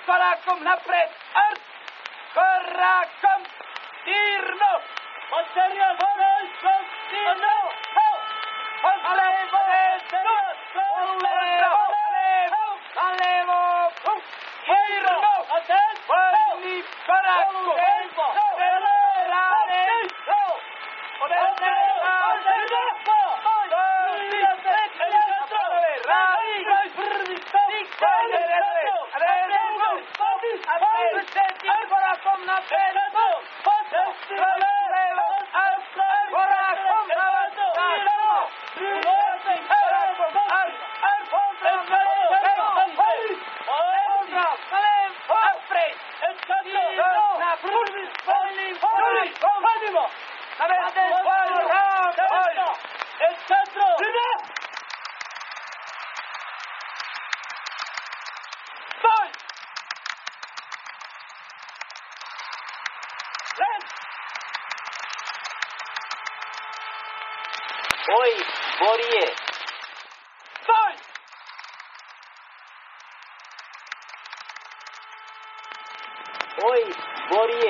Korákom napred! Art! Korákom! Tírno! Materiál, korákom! Tírno! Alevo! Alevo! Tírno! Volný korákom! Ой, Борье! Стой! Ой, Борье!